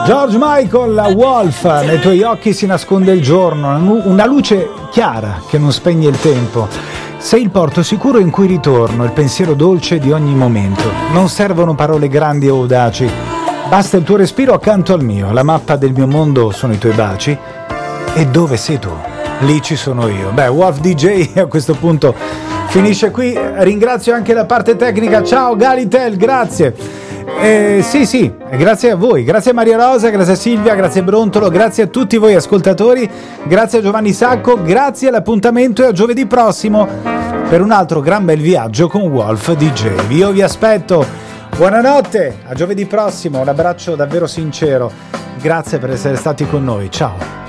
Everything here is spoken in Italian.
George Michael, la Wolf, nei tuoi occhi si nasconde il giorno, una luce chiara che non spegne il tempo. Sei il porto sicuro in cui ritorno, il pensiero dolce di ogni momento. Non servono parole grandi o audaci, basta il tuo respiro accanto al mio. La mappa del mio mondo sono i tuoi baci. E dove sei tu? Lì ci sono io. Beh, Wolf DJ a questo punto finisce qui. Ringrazio anche la parte tecnica. Ciao Galitel, grazie. Sì, grazie a voi, grazie a Maria Rosa, grazie a Silvia, grazie a Brontolo, grazie a tutti voi ascoltatori, grazie a Giovanni Sacco, grazie all'appuntamento e a giovedì prossimo per un altro gran bel viaggio con Wolf DJ. Io vi aspetto, buonanotte, a giovedì prossimo, un abbraccio davvero sincero, grazie per essere stati con noi, ciao.